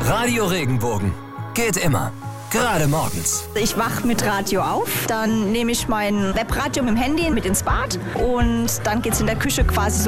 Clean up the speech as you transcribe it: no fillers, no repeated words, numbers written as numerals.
Radio Regenbogen. Geht immer. Gerade morgens. Ich wach mit Radio auf, dann nehme ich mein Webradio mit dem Handy mit ins Bad und dann geht's in der Küche quasi so